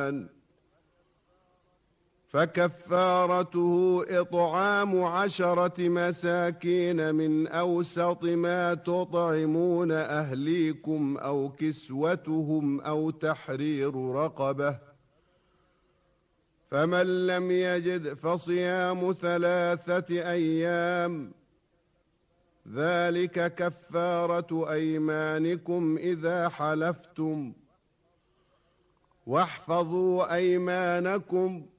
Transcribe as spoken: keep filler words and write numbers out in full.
الأيمان، فكفارته إطعام عشرة مساكين من أوسط ما تطعمون أهليكم أو كسوتهم أو تحرير رقبة، فمن لم يجد فصيام ثلاثة أيام، ذلك كفارة أيمانكم إذا حلفتم، واحفظوا أيمانكم،